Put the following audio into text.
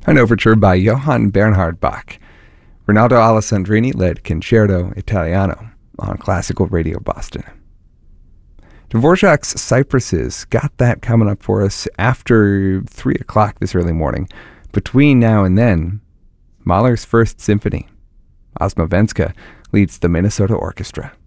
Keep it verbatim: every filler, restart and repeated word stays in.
An overture by Johann Bernhard Bach. Rinaldo Alessandrini led Concerto Italiano on Classical Radio Boston. Dvorak's Cypresses got that coming up for us after three o'clock this early morning. Between now and then, Mahler's First Symphony. Osmovenska leads the Minnesota Orchestra.